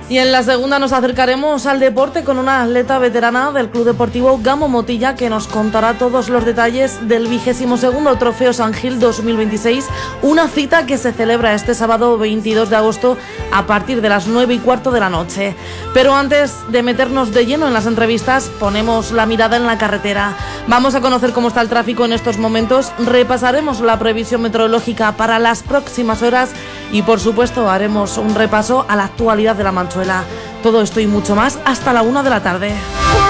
Y en la segunda nos acercaremos al deporte con una atleta veterana del Club Deportivo Gamo Motilla que nos contará todos los detalles del 22º Trofeo San Gil 2026, una cita que se celebra este sábado 22 de agosto a partir de las 9:15 de la noche. Pero antes de meternos de lleno en las entrevistas, ponemos la mirada en la carretera. Vamos a conocer cómo está el tráfico en estos momentos, repasaremos la previsión meteorológica para las próximas horas y, por supuesto, haremos un repaso a la actualidad de La Manchuela. Todo esto y mucho más hasta la 1 de la tarde.